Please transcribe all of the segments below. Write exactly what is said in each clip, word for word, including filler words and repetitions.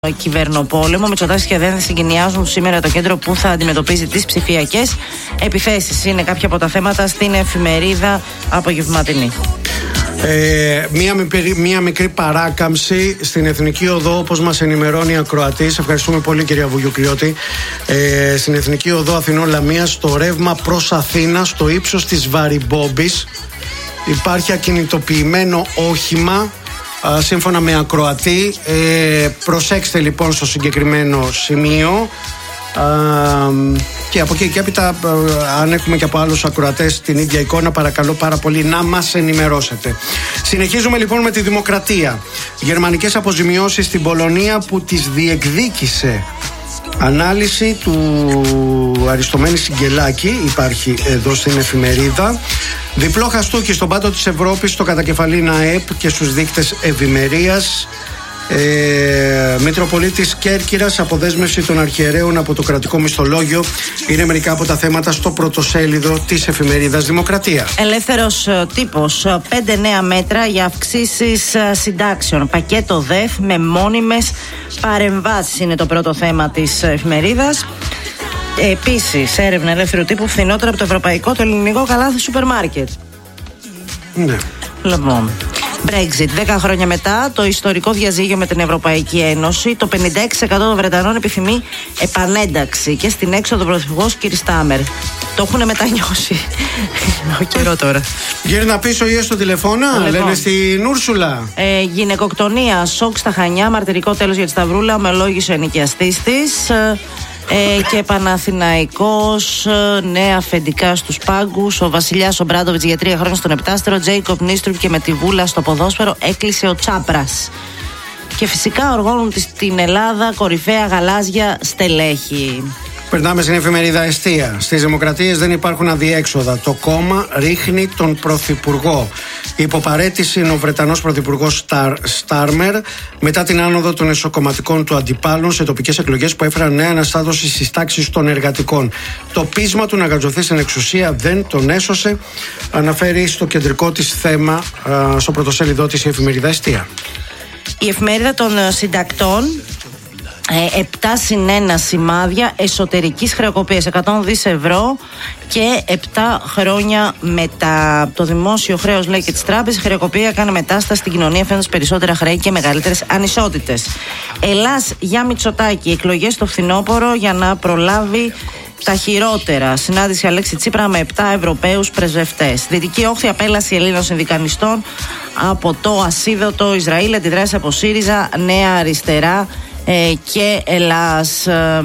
κυβερνοπόλεμο. Μητσοτάκης και Δένδια συγκοινιάζουν σήμερα το κέντρο που θα αντιμετωπίζει τις ψηφιακές επιθέσεις. Είναι κάποια από τα θέματα στην εφημερίδα απογευματινή. Ε, μία, μία μικρή παράκαμψη στην Εθνική Οδό, όπως μας ενημερώνει η ακροατής. Ευχαριστούμε πολύ, κυρία Βουγιουκριώτη. Ε, στην Εθνική Οδό Αθηνών Λαμίας, το ρεύμα προς Αθήνα, στο ύψος της Βαριμπόμπης, υπάρχει ακινητοποιημένο όχημα. Α, σύμφωνα με ακροατή, ε, προσέξτε λοιπόν στο συγκεκριμένο σημείο. Α, και από εκεί και έπειτα, αν έχουμε και από άλλους ακροατές την ίδια εικόνα, παρακαλώ πάρα πολύ να μας ενημερώσετε. Συνεχίζουμε λοιπόν με τη Δημοκρατία. Γερμανικές αποζημιώσεις στην Πολωνία που τις διεκδίκησε. Ανάλυση του Αριστομένη Σιγκελάκη υπάρχει εδώ στην εφημερίδα. Διπλό χαστούκι στον πάτο της Ευρώπης, στο κατακεφαλήν ΑΕΠ και στους δείκτες ευημερίας. Ε, Μητροπολίτης Κέρκυρας, αποδέσμευση των αρχιερέων από το κρατικό μισθολόγιο, είναι μερικά από τα θέματα στο πρωτοσέλιδο της εφημερίδας Δημοκρατία. Ελεύθερος τύπος, πέντε νέα μέτρα για αυξήσεις συντάξεων. Πακέτο ΔΕΘ με μόνιμες παρεμβάσεις είναι το πρώτο θέμα της εφημερίδας. Επίσης, έρευνα ελεύθερου τύπου, φθηνότερο από το ευρωπαϊκό, το ελληνικό καλάθι σούπερ μάρκετ. Ναι. Λοιπόν, Brexit. Δέκα χρόνια μετά, το ιστορικό διαζύγιο με την Ευρωπαϊκή Ένωση, το πενήντα έξι τοις εκατό των Βρετανών επιθυμεί επανένταξη και στην έξοδο πρωθυπουργός κ. Στάμερ. Το έχουν μετανιώσει. Ο καιρό τώρα. Γύρνα πίσω ή στο τηλεφώνα, λοιπόν, λένε στην Ούρσουλα. Ε, γυναικοκτονία, σοκ στα Χανιά, μαρτυρικό τέλος για τη Σταυρούλα, ομολόγησε ο ενοικιαστής της. Ε, και Παναθηναϊκός, νέα αφεντικά στους πάγκους. Ο Βασιλιάς ο Μπράντοβιτς για τρία χρόνια στον επτάστερο. Τζέικοπ Νίστρουπ και με τη Βούλα στο ποδόσφαιρο έκλεισε ο Τσάπρας. Και φυσικά οργώνουν στην Ελλάδα κορυφαία γαλάζια στελέχη. Περνάμε στην εφημερίδα Εστία. Στις δημοκρατίες δεν υπάρχουν αδιέξοδα. Το κόμμα ρίχνει τον πρωθυπουργό. Υποπαρέτηση είναι ο Βρετανός πρωθυπουργός Σταρ, Στάρμερ μετά την άνοδο των εσωκομματικών του αντιπάλων σε τοπικές εκλογές που έφεραν νέα αναστάτωση στις τάξεις των εργατικών. Το πείσμα του να γατζωθεί στην εξουσία δεν τον έσωσε, αναφέρει στο κεντρικό της θέμα, στο πρωτοσέλιδό της η εφημερίδα Εστία. Η εφημερίδα των συντακτών. επτά συν ένα σημάδια εσωτερικής χρεοκοπίας, εκατό δισεκατομμύρια ευρώ και επτά χρόνια μετά. Το δημόσιο χρέος, λέει, και τις τράπεζες, η χρεοκοπία κάνει μετάσταση στην κοινωνία, φαίνοντας περισσότερα χρέη και μεγαλύτερες ανισότητες. Ελλάς για Μητσοτάκη, εκλογές στο φθινόπωρο για να προλάβει τα χειρότερα. Συνάντηση Αλέξη Τσίπρα με επτά Ευρωπαίους πρεσβευτές. Δυτική Όχθη, απέλαση Ελλήνων συνδικαλιστών από το ασίδωτο Ισραήλ, αντιδράσει από ΣΥΡΙΖΑ, Νέα Αριστερά Ε, και Ελλάς.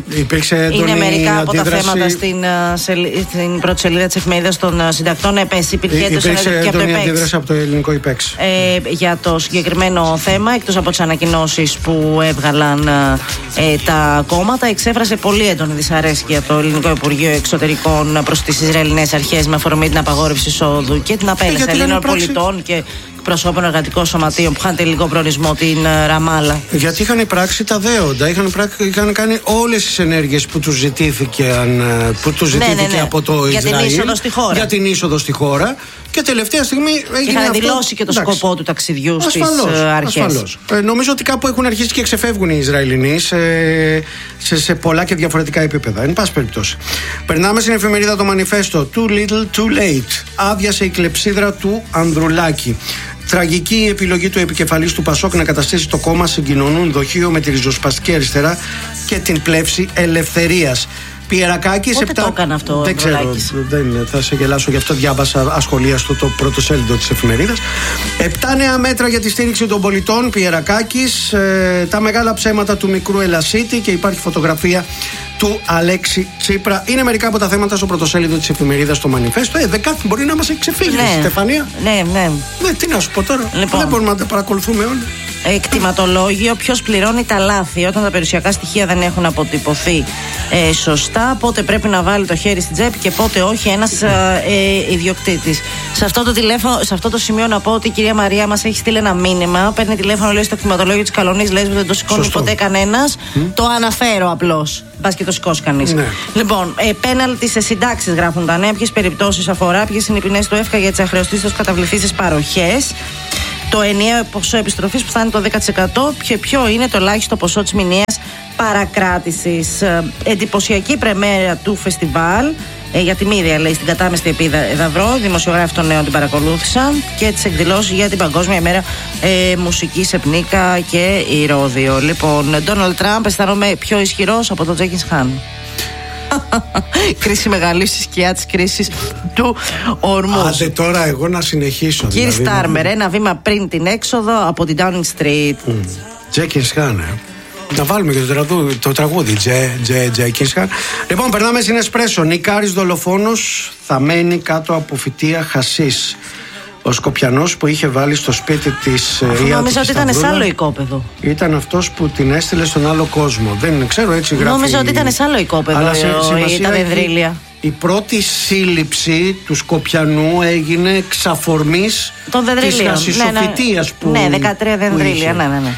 Είναι μερικά από αντίδραση... τα θέματα στην, στην πρώτη σελίδα της εφημερίδας των συντακτών. Επίσης υπήρχε έντονη αντίδραση από το ελληνικό ΙΠΕΞ ε, για το συγκεκριμένο θέμα, εκτός από τις ανακοινώσεις που έβγαλαν ε, τα κόμματα. Εξέφρασε πολύ έντονη δυσαρέσκεια το ελληνικό Υπουργείο Εξωτερικών προς τις Ισραηλινές αρχές με αφορμή την απαγόρευση εισόδου και την απέλαση Ελλήνων πολιτών και προσώπων εργατικών σωματείων που είχαν τελικό προορισμό την Ραμάλα. Γιατί είχαν πράξει τα δέοντα, είχαν, πράξει, είχαν κάνει όλες τις ενέργειες που τους ζητήθηκαν, που τους ζητήθηκε ναι, ναι, ναι. από το για Ισραήλ την είσοδο στη χώρα. για την είσοδο στη χώρα και τελευταία στιγμή έγινε είχαν αυτό. δηλώσει και το Εντάξει. σκοπό του ταξιδιού ασφαλώς, στις αρχές. Ασφαλώς. Ε, νομίζω ότι κάπου έχουν αρχίσει και ξεφεύγουν οι Ισραηλινοί σε, σε, σε πολλά και διαφορετικά επίπεδα. Εν πάση περιπτώσει. Περνάμε στην εφημερίδα το Μανιφέστο. Too little, too late. Άδειασε η κλεψίδρα του Ανδρουλάκη. Τραγική η επιλογή του επικεφαλής του Πασόκ να καταστήσει το κόμμα συγκοινωνούν δοχείο με τη ριζοσπαστική αριστερά και την πλεύση ελευθερίας. Πιερακάκης. Πότε επτά... το έκανε αυτό δεν ο ξέρω, δεν θα σε γελάσω, γι' αυτό διάβασα ασχολίαστο το πρωτοσέλιδο της εφημερίδας. Επτά νέα μέτρα για τη στήριξη των πολιτών. Πιερακάκης. Ε, τα μεγάλα ψέματα του μικρού Ελασίτη και υπάρχει φωτογραφία του Αλέξη Τσίπρα. Είναι μερικά από τα θέματα στο πρωτοσέλιδο της εφημερίδας το Μανιφέστο. Ε, δεν κάτι μπορεί να μας έχει ξεφύγει, ναι, Στεφανία. Ναι, ναι. Ναι, τι να σου πω τώρα. Λοιπόν, δεν μπορούμε να τα παρακολουθούμε όλοι. Εκτιματολόγιο, ποιος πληρώνει τα λάθη όταν τα περιουσιακά στοιχεία δεν έχουν αποτυπωθεί ε, σωστά, πότε πρέπει να βάλει το χέρι στην τσέπη και πότε όχι ένας ε, ε, ιδιοκτήτης. Σε αυτό, το τηλέφωνο, σε αυτό το σημείο να πω ότι η κυρία Μαρία μας έχει στείλει ένα μήνυμα. Παίρνει τηλέφωνο, λέει, στο εκτιματολόγιο της Καλονής, λέει, δεν το σηκώνει ποτέ κανένας. Mm. Το αναφέρω απλώς. Μπας και το σηκώσει κανείς. Ναι. Λοιπόν, ε, πέναλτι σε συντάξεις γράφουν τα νέα. Ποιες περιπτώσεις αφορά, ποιες είναι οι ποινές του ΕΦΚΑ για τις αχρεωστήσεις καταβληθήσεις παροχές. το ενιαίο ποσό επιστροφής που θα είναι το δέκα τοις εκατό και ποιο είναι το ελάχιστο ποσό της μηνιαίας παρακράτησης. Εντυπωσιακή πρεμέρα του φεστιβάλ. Ε, για τη μοίρια, λέει, στην κατάμεστη Εδαυρό. Οι δημοσιογράφοι των νέων την παρακολούθησαν και τις εκδηλώσεις για την Παγκόσμια ημέρα ε, μουσική σε Πνίκα και Ηρώδειο. Λοιπόν, Ντόναλντ Τραμπ αισθάνομαι πιο ισχυρός από τον Τζέκινς Χάν. Κρίση μεγάλη στη σκιά της κρίσης του ορμού. Άντε τώρα εγώ να συνεχίσω. Κύριε δηλαδή, Στάρμερ, να... ένα βήμα πριν την έξοδο από την Downing Street. Τζέκινς Χάν, ε. Να βάλουμε και το, τραγούδι, το τραγούδι Τζε, Τζε, Τζέκινς Χάν. Λοιπόν, περνάμε στην Εσπρέσο. Νικάρης δολοφόνος θα μένει κάτω από φυτεία χασίς. Ο Σκοπιανός που είχε βάλει στο σπίτι της Ριάννη. Νόμιζα ότι ήταν σε άλλο οικόπεδο. Ήταν αυτός που την έστειλε στον άλλο κόσμο. Δεν ξέρω, έτσι γράφει. Νόμιζα ότι ήταν σε άλλο οικόπεδο. Αλλά σε, η, τα δενδρίλια. Η, η πρώτη σύλληψη του Σκοπιανού έγινε εξ αφορμής της χασισοφυτείας ναι, που. Ναι, δεκατρία δενδρίλια. Ναι, ναι, ναι.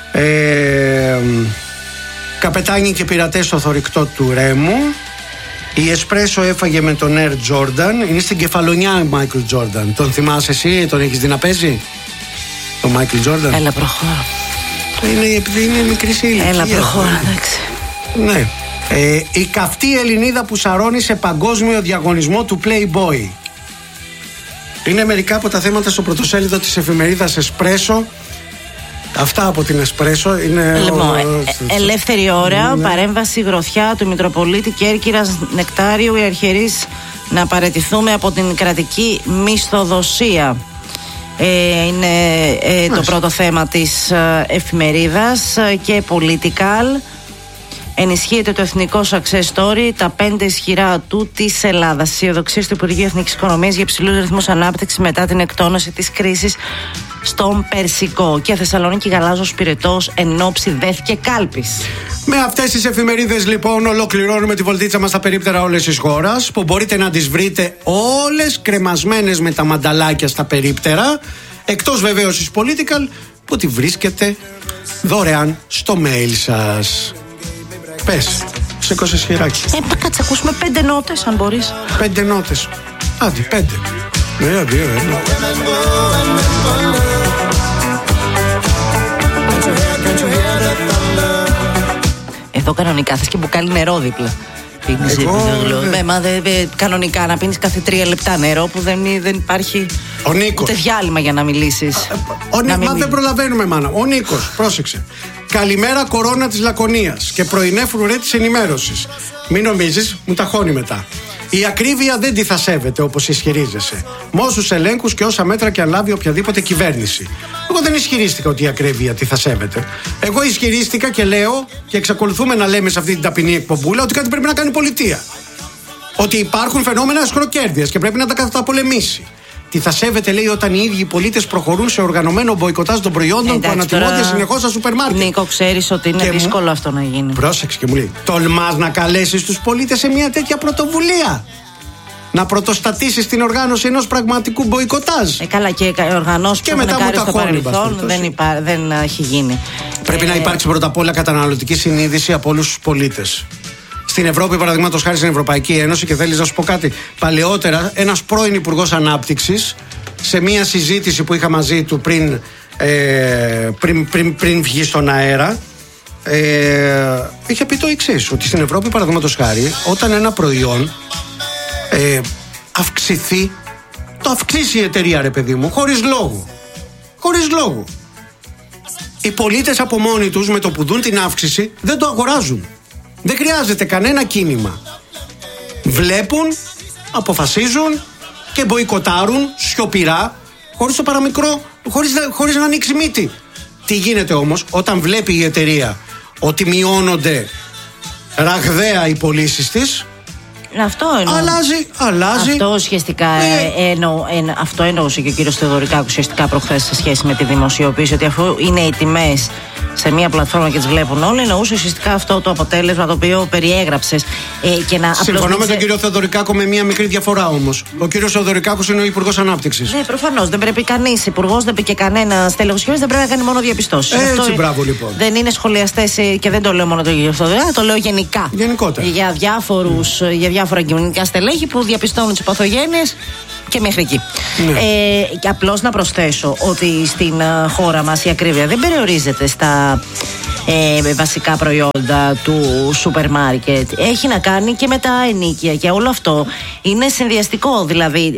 Ε, καπετάνιοι και πειρατές στο θωρηκτό του Ρέμου. Η Εσπρέσο έφαγε με τον Air Jordan. Είναι στην κεφαλονιά ο Michael Jordan. Τον θυμάσαι εσύ, τον έχεις δει να παίζει τον Michael Jordan? Έλα προχώρα. Είναι επειδή είναι μικρή σε ηλικία. Έλα προχώρα, εντάξει. Ναι. ε, Η καυτή Ελληνίδα που σαρώνει σε παγκόσμιο διαγωνισμό του Playboy. Είναι μερικά από τα θέματα στο πρωτοσέλιδο της εφημερίδας Εσπρέσο. Αυτά από την Εσπρέσο είναι. Λοιπόν, ο... ε, ελεύθερη ώρα, ναι. Παρέμβαση γροθιά του Μητροπολίτη Κέρκυρας Νεκτάριου. Οι αρχιερείς να παραιτηθούμε από την κρατική μισθοδοσία. Ε, είναι ε, το πρώτο θέμα της ε, εφημερίδας και Political. Ενισχύεται το εθνικό success story, τα πέντε ισχυρά του της Ελλάδας. Οι αισιοδοξίες του Υπουργείου Εθνικής Οικονομίας για υψηλούς ρυθμούς ανάπτυξης μετά την εκτόνωση της κρίσης στον Περσικό. Και Θεσσαλονίκη γαλάζος πυρετός εν ώψη ΔΕΘ και κάλπης. Με αυτές τις εφημερίδες λοιπόν ολοκληρώνουμε τη βολτίτσα μας στα περίπτερα όλες της χώρας, που μπορείτε να τις βρείτε όλες κρεμασμένες με τα μανταλάκια στα περίπτερα, εκτός βεβαίως της Political που τη βρίσκετε δωρεάν στο mail σας. Πες, σήκωσε χειράκι. Ε, κάτσε, ακούσουμε πέντε νότες αν μπορείς. Πέντε νότες. Άντε, πέντε. Μία, δύο, ένα. Εδώ κανονικά θες και μπουκάλι νερό δίπλα. Πίνεις, Εγώ, ε, μα, δε, δε, κανονικά να πίνεις κάθε τρία λεπτά νερό που δεν, δεν υπάρχει ο Νίκος. Ούτε διάλειμμα για να μιλήσεις. Ο, να μα δεν προλαβαίνουμε, μάνα. Ο Νίκος, πρόσεξε. Καλημέρα κορώνα της Λακωνίας και πρωινέ φρουρέ της ενημέρωσης. Μην νομίζεις, μου ταχώνει μετά. Η ακρίβεια δεν τη θα σέβεται όπως ισχυρίζεσαι. Με όσους ελέγχους και όσα μέτρα και αν λάβει οποιαδήποτε κυβέρνηση. Εγώ δεν ισχυρίστηκα ότι η ακρίβεια τη θα σέβεται. Εγώ ισχυρίστηκα και λέω και εξακολουθούμε να λέμε σε αυτή την ταπεινή εκπομπούλα ότι κάτι πρέπει να κάνει η πολιτεία. Ότι υπάρχουν φαινόμενα ασχροκέρδειας και πρέπει να τα καταπολεμήσει. Τι θα σέβεται, λέει, όταν οι ίδιοι οι πολίτες προχωρούν σε οργανωμένο μποϊκοτάζ των προϊόντων που ανατιμώνται συνεχώς στα σούπερ μάρκετ. Νίκο, ξέρεις ότι είναι και δύσκολο μου... αυτό να γίνει. Πρόσεξε και μου λέει: τολμάς να καλέσεις τους πολίτες σε μια τέτοια πρωτοβουλία? Να πρωτοστατήσεις την οργάνωση ενός πραγματικού μποϊκοτάζ? Ε, καλά, και οργανώσεις που έχουν κάνει στο παρελθόν δεν, υπά... δεν έχει γίνει. Πρέπει ε... να υπάρξει πρώτα απ' όλα καταναλωτική συνείδηση από όλους τους πολίτες. Στην Ευρώπη, παραδείγματος χάρη στην Ευρωπαϊκή Ένωση, και θέλεις να σου πω κάτι, παλαιότερα ένας πρώην Υπουργός Ανάπτυξης, σε μια συζήτηση που είχα μαζί του πριν, ε, πριν, πριν, πριν βγει στον αέρα, ε, είχε πει το εξής, ότι στην Ευρώπη, παραδείγματος χάρη, όταν ένα προϊόν ε, αυξηθεί, το αυξήσει η εταιρεία, ρε παιδί μου, χωρίς λόγο. Χωρίς λόγο. Οι πολίτες από μόνοι τους, με το που δουν την αύξηση, δεν το αγοράζουν. Δεν χρειάζεται κανένα κίνημα. Βλέπουν, αποφασίζουν και μποϊκοτάρουν σιωπηρά, χωρίς το παραμικρό, χωρίς, χωρίς να ανοίξει μύτη. Τι γίνεται όμως όταν βλέπει η εταιρεία ότι μειώνονται ραγδαία οι πωλήσεις της? Αυτό εννοώ. Αλλάζει, αλλάζει. Αυτό ουσιαστικά ε. ε, εννο, ε, αυτό εννοούσε και ο κύριος Θεοδωρικάκου ουσιαστικά προχθές σε σχέση με τη δημοσιοποίηση, ότι αφού είναι οι τιμές σε μια πλατφόρμα και τις βλέπουν όλοι, εννοούσε ουσιαστικά αυτό το αποτέλεσμα το οποίο περιέγραψες. Ε, και να Συμφωνώ με τον κύριο Θεοδωρικάκο με μια μικρή διαφορά όμως. Ο κύριος Θεοδωρικάκος είναι ο Υπουργός Ανάπτυξης. Ναι, προφανώς. Δεν πρέπει κανείς υπουργός, δεν και κανένα τέλεχος κυβέρνησης, δεν πρέπει να κάνει μόνο διαπιστώσεις. Έτσι, αυτό μπράβο λοιπόν. Δεν είναι σχολιαστές και δεν το λέω μόνο τον κύριο Θεοδωρικάκο, το λέω γενικά. Γενικότερα. Για, διάφορους, mm. για διάφορα κοινωνικά στελέχη που διαπιστώνουν τις παθογένειες και μέχρι εκεί. Ναι. Ε, και απλώς να προσθέσω ότι στην χώρα μας η ακρίβεια δεν περιορίζεται στα ε, βασικά προϊόντα του σούπερ μάρκετ. Έχει να κάνει και με τα ενοίκια και όλο αυτό είναι συνδυαστικό. Δηλαδή